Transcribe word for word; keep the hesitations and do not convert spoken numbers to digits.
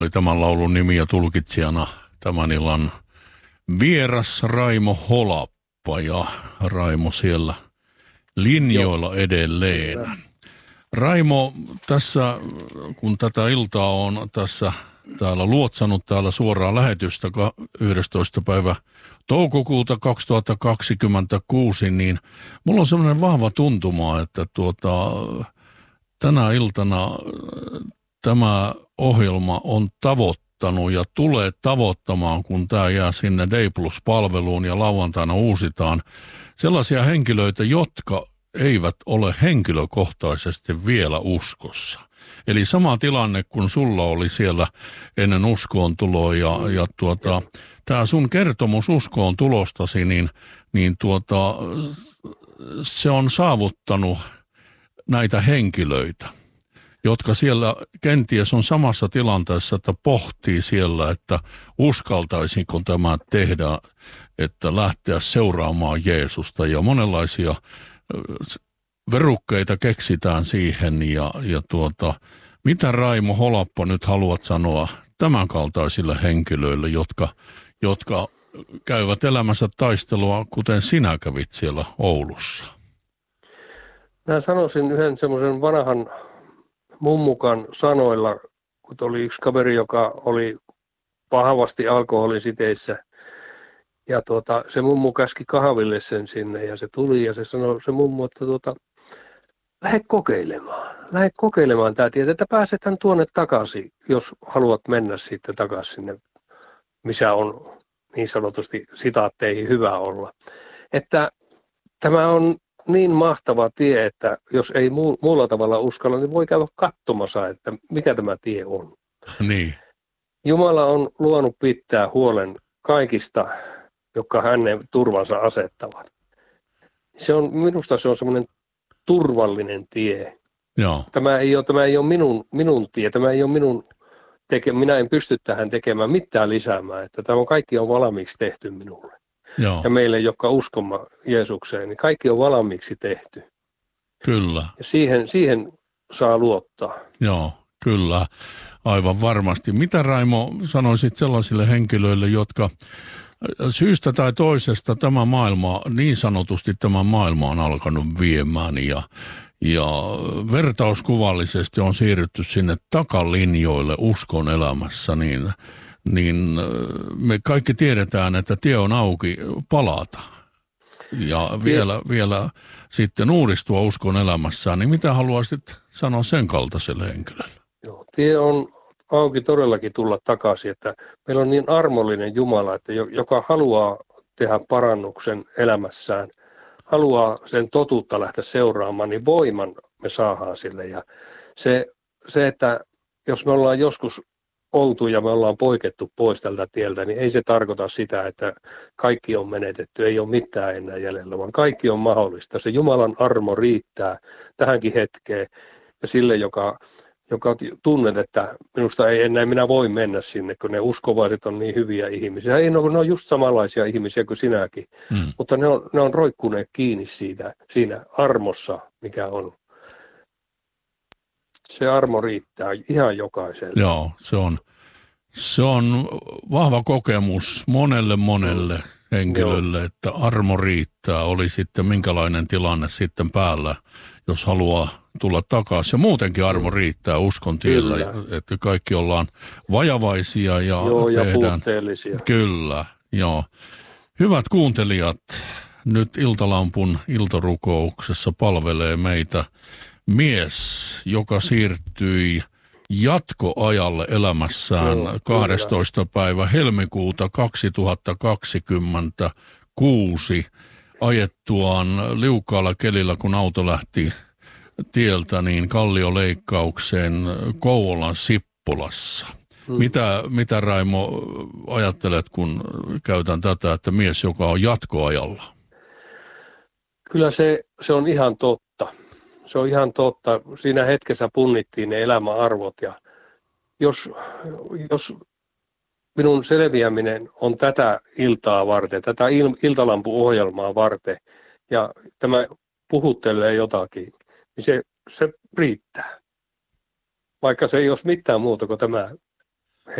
oli tämän laulun nimi ja tulkitsijana tämän illan vieras Raimo Holappa ja Raimo siellä linjoilla edelleen. Raimo, tässä kun tätä iltaa on tässä täällä luotsannut täällä suoraa lähetystä yhdestoista päivä toukokuuta kaksituhattakaksikymmentäkuusi, niin mulla on semmoinen vahva tuntuma, että tuota, tänä iltana tämä ohjelma on tavoittanut ja tulee tavoittamaan, kun tämä jää sinne Day Plus-palveluun ja lauantaina uusitaan, sellaisia henkilöitä, jotka eivät ole henkilökohtaisesti vielä uskossa. Eli sama tilanne kuin sulla oli siellä ennen uskoon tuloa ja, ja tuota, tämä sun kertomus uskoon tulostasi, niin, niin tuota, se on saavuttanut näitä henkilöitä, jotka siellä kenties on samassa tilanteessa, että pohtii siellä, että uskaltaisinko tämä tehdä, että lähteä seuraamaan Jeesusta ja monenlaisia verukkeita keksitään siihen ja, ja tuota, mitä Raimo Holappa nyt haluat sanoa tämän kaltaisille henkilöille, jotka, jotka käyvät elämänsä taistelua, kuten sinä kävit siellä Oulussa? Mä sanoisin yhden semmoisen vanhan mummukan sanoilla, kun oli yksi kaveri, joka oli pahavasti alkoholisiteissä. Ja tuota, se mummu käski kahville sen sinne ja se tuli ja se sanoi se mummu, että tuota, lähde kokeilemaan. Lähde kokeilemaan tämä tietä, että pääsetään tuonne takaisin, jos haluat mennä sitten takaisin sinne, missä on niin sanotusti sitaatteihin hyvä olla. Että tämä on niin mahtava tie, että jos ei muu, muulla tavalla uskalla, niin voi käydä katsomassa, että mikä tämä tie on. Niin. Jumala on luonut pitää huolen kaikista, jotka hänen turvansa asettavat. Se on, minusta se on semmoinen turvallinen tie. Joo. Tämä ei ole, tämä ei ole minun, minun tie, tämä ei ole minun teke, minä en pysty tähän tekemään mitään lisäämään, että tämä on, kaikki on valmiiksi tehty minulle. Joo. Ja meille, jotka uskomme Jeesukseen, niin kaikki on valmiiksi tehty. Kyllä. Ja siihen, siihen saa luottaa. Joo, kyllä. Aivan varmasti. Mitä Raimo sanoisit sellaisille henkilöille, jotka syystä tai toisesta tämä maailma, niin sanotusti tämä maailma on alkanut viemään ja, ja vertauskuvallisesti on siirrytty sinne takalinjoille uskon elämässä, niin, niin me kaikki tiedetään, että tie on auki palata ja vielä, vielä sitten uudistua uskon elämässään, niin mitä haluaisit sanoa sen kaltaiselle henkilölle? Joo, tie on auki todellakin tulla takaisin, että meillä on niin armollinen Jumala, että joka haluaa tehdä parannuksen elämässään, haluaa sen totuutta lähteä seuraamaan, niin voiman me saadaan sille. Ja se, se, että jos me ollaan joskus oltu ja me ollaan poikettu pois tältä tieltä, niin ei se tarkoita sitä, että kaikki on menetetty, ei ole mitään enää jäljellä, vaan kaikki on mahdollista. Se Jumalan armo riittää tähänkin hetkeen ja sille, joka joka tunnet, että minusta ei enää minä voi mennä sinne, kun ne uskovaiset on niin hyviä ihmisiä. Ei, ne on just samanlaisia ihmisiä kuin sinäkin, mm. mutta ne on, ne on roikkuneet kiinni siitä, siinä armossa, mikä on. Se armo riittää ihan jokaiselle. Joo, se on, se on vahva kokemus monelle monelle mm. henkilölle, Joo. että armo riittää, oli sitten minkälainen tilanne sitten päällä, jos haluaa tulla takaisin. Ja muutenkin armo riittää uskon tiellä, kyllä. Että kaikki ollaan vajavaisia ja joo, ja tehdään. puutteellisia. Kyllä, joo. Hyvät kuuntelijat, nyt Iltalampun iltarukouksessa palvelee meitä mies, joka siirtyi jatkoajalle elämässään joo, kahdestoista päivä helmikuuta kaksituhattakaksikymmentäkuusi ajettuaan liukkaalla kelillä, kun auto lähti tieltä, niin kallioleikkaukseen Kouvolan Sippulassa. Hmm. Mitä, mitä Raimo ajattelet, kun käytän tätä, että mies, joka on jatkoajalla? Kyllä se, se on ihan totta. Se on ihan totta. Siinä hetkessä punnittiin ne elämäarvot ja jos, jos minun selviäminen on tätä iltaa varten, tätä il, iltalampuohjelmaa varten ja tämä puhuttelee jotakin, niin se, se riittää. Vaikka se ei olisi mitään muuta kuin tämä